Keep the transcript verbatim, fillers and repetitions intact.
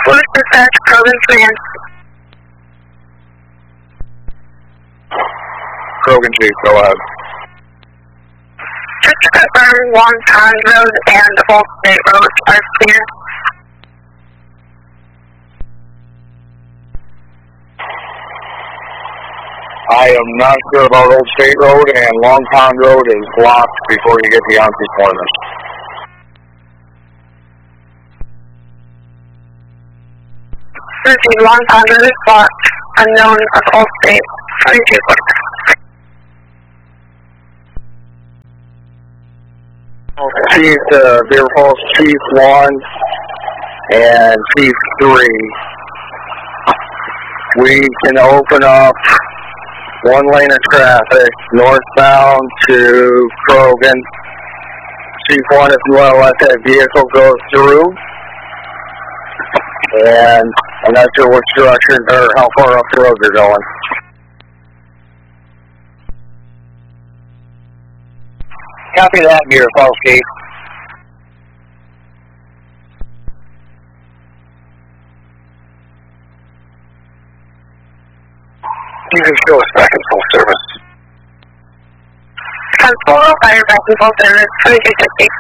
Police dispatch, Krogan three N. Krogan Chief, go ahead. Just to confirm, Long Pond Road and Old State Road are clear. I am not sure about Old State Road, and Long Pond Road is blocked before you get to Yonkers Corners. Routine, Long Pond Road is blocked. Unknown of Old State, twenty-two forty. Chief, uh, Beaver Falls Chief one and Chief three. We can open up one lane of traffic northbound to Krogan. Chief one, if you want to let that vehicle go through. And I'm not sure which direction or how far up the road you're going. Copy that, Beaver Falls Chief. You can show us back in full service. Control, fire back in full service, twenty-two sixty.